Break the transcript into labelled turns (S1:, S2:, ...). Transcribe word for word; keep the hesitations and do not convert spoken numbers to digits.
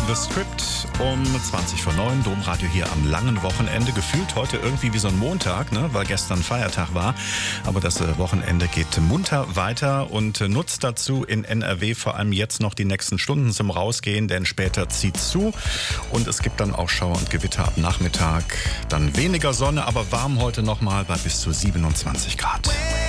S1: The Script um zwanzig vor neun, Domradio hier am langen Wochenende. Gefühlt heute irgendwie wie so ein Montag, ne? Weil gestern Feiertag war. Aber das äh, Wochenende geht munter weiter und äh, nutzt dazu in N R W vor allem jetzt noch die nächsten Stunden zum Rausgehen, denn später zieht's zu und es gibt dann auch Schauer und Gewitter ab Nachmittag. Dann weniger Sonne, aber warm heute nochmal bei bis zu siebenundzwanzig Grad.